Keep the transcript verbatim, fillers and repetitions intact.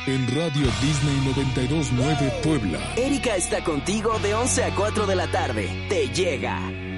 En Radio Disney noventa y dos punto nueve Puebla. Erika está contigo de once a cuatro de la tarde. Te llega.